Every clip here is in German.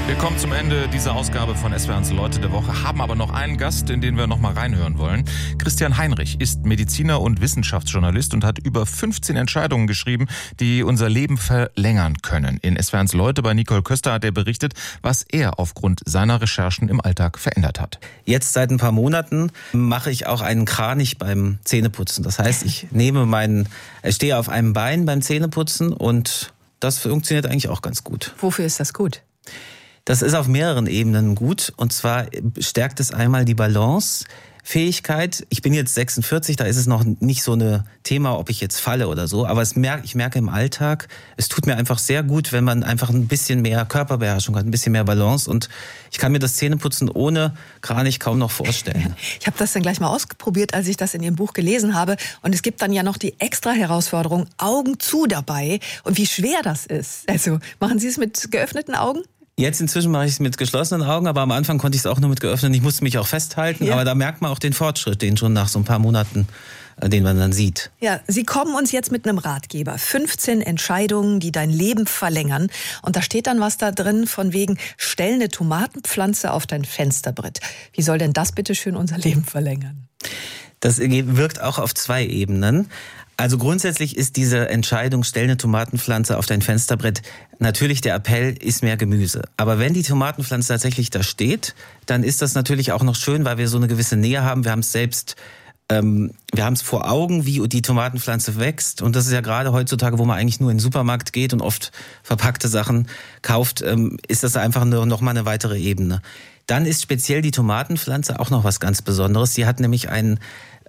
Wir kommen zum Ende dieser Ausgabe von SWR1 Leute der Woche, haben aber noch einen Gast, in den wir noch mal reinhören wollen. Christian Heinrich ist Mediziner und Wissenschaftsjournalist und hat über 15 Entscheidungen geschrieben, die unser Leben verlängern können. In SWR1 Leute bei Nicole Köster hat er berichtet, was er aufgrund seiner Recherchen im Alltag verändert hat. Jetzt seit ein paar Monaten mache ich auch einen Kranich beim Zähneputzen. Das heißt, ich stehe auf einem Bein beim Zähneputzen und das funktioniert eigentlich auch ganz gut. Wofür ist das gut? Das ist auf mehreren Ebenen gut. Und zwar stärkt es einmal die Balancefähigkeit. Ich bin jetzt 46, da ist es noch nicht so ein Thema, ob ich jetzt falle oder so. Aber ich merke im Alltag, es tut mir einfach sehr gut, wenn man einfach ein bisschen mehr Körperbeherrschung hat, ein bisschen mehr Balance. Und ich kann mir das Zähneputzen ohne Kranich kaum noch vorstellen. Ich habe das dann gleich mal ausprobiert, als ich das in Ihrem Buch gelesen habe. Und es gibt dann ja noch die extra Herausforderung, Augen zu dabei. Und wie schwer das ist. Also, machen Sie es mit geöffneten Augen? Jetzt inzwischen mache ich es mit geschlossenen Augen, aber am Anfang konnte ich es auch nur mit geöffneten. Ich musste mich auch festhalten, ja. Aber da merkt man auch den Fortschritt, den schon nach so ein paar Monaten, den man dann sieht. Ja, Sie kommen uns jetzt mit einem Ratgeber. 15 Entscheidungen, die dein Leben verlängern. Und da steht dann was da drin von wegen, stell eine Tomatenpflanze auf dein Fensterbrett. Wie soll denn das bitte schön unser Leben verlängern? Das wirkt auch auf zwei Ebenen. Also grundsätzlich ist diese Entscheidung, stell eine Tomatenpflanze auf dein Fensterbrett, natürlich der Appell, iss mehr Gemüse. Aber wenn die Tomatenpflanze tatsächlich da steht, dann ist das natürlich auch noch schön, weil wir so eine gewisse Nähe haben. Wir haben es selbst, wir haben es vor Augen, wie die Tomatenpflanze wächst. Und das ist ja gerade heutzutage, wo man eigentlich nur in den Supermarkt geht und oft verpackte Sachen kauft, ist das einfach noch mal eine weitere Ebene. Dann ist speziell die Tomatenpflanze auch noch was ganz Besonderes. Sie hat nämlich einen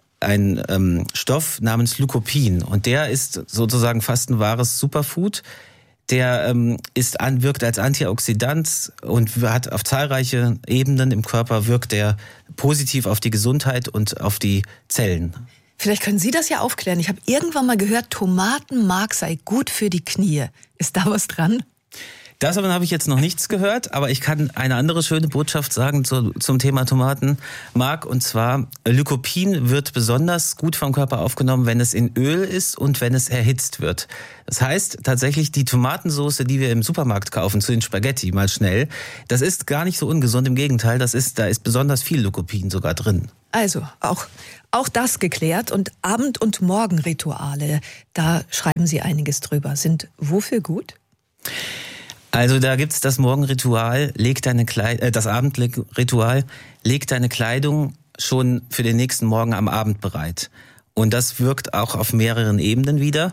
Stoff namens Lycopin und der ist sozusagen fast ein wahres Superfood. Der wirkt als Antioxidant und hat auf zahlreiche Ebenen im Körper, wirkt der positiv auf die Gesundheit und auf die Zellen. Vielleicht können Sie das ja aufklären. Ich habe irgendwann mal gehört, Tomatenmark sei gut für die Knie. Ist da was dran? Davon habe ich jetzt noch nichts gehört, aber ich kann eine andere schöne Botschaft sagen zum Thema Tomatenmark. Und zwar, Lycopin wird besonders gut vom Körper aufgenommen, wenn es in Öl ist und wenn es erhitzt wird. Das heißt, tatsächlich die Tomatensauce, die wir im Supermarkt kaufen, zu den Spaghetti mal schnell, das ist gar nicht so ungesund. Im Gegenteil, da ist besonders viel Lycopin sogar drin. Also, auch das geklärt. Und Abend- und Morgenrituale, da schreiben Sie einiges drüber, sind wofür gut? Also da gibt's das Morgenritual, das Abendritual, leg deine Kleidung schon für den nächsten Morgen am Abend bereit. Und das wirkt auch auf mehreren Ebenen wieder.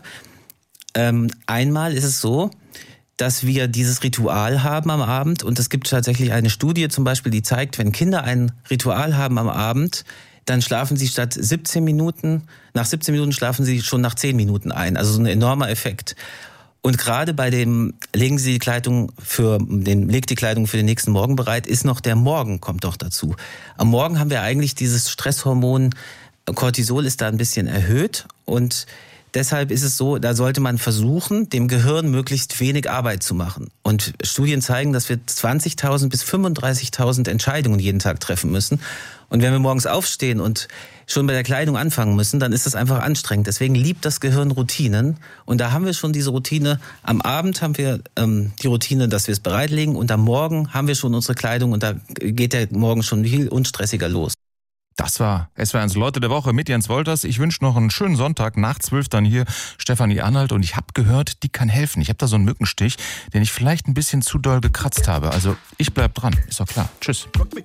Einmal ist es so, dass wir dieses Ritual haben am Abend und es gibt tatsächlich eine Studie zum Beispiel, die zeigt, wenn Kinder ein Ritual haben am Abend, dann schlafen sie nach 17 Minuten schlafen sie schon nach 10 Minuten ein. Also so ein enormer Effekt. Und gerade bei dem legt die Kleidung für den nächsten Morgen bereit, ist noch der Morgen, kommt doch dazu. Am Morgen haben wir eigentlich dieses Stresshormon, Cortisol ist da ein bisschen erhöht und deshalb ist es so, da sollte man versuchen, dem Gehirn möglichst wenig Arbeit zu machen. Und Studien zeigen, dass wir 20.000 bis 35.000 Entscheidungen jeden Tag treffen müssen. Und wenn wir morgens aufstehen und schon bei der Kleidung anfangen müssen, dann ist das einfach anstrengend. Deswegen liebt das Gehirn Routinen. Und da haben wir schon diese Routine. Am Abend haben wir die Routine, dass wir es bereitlegen. Und am Morgen haben wir schon unsere Kleidung. Und da geht der Morgen schon viel unstressiger los. Das war SWR1 Leute der Woche mit Jens Wolters. Ich wünsche noch einen schönen Sonntag. Nach 12 dann hier Stefanie Arnold. Und ich habe gehört, die kann helfen. Ich habe da so einen Mückenstich, den ich vielleicht ein bisschen zu doll gekratzt habe. Also ich bleib dran. Ist doch klar. Tschüss.